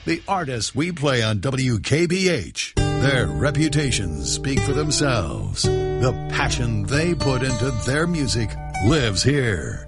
The artists we play on WKBH, their reputations speak for themselves. The passion they put into their music lives here.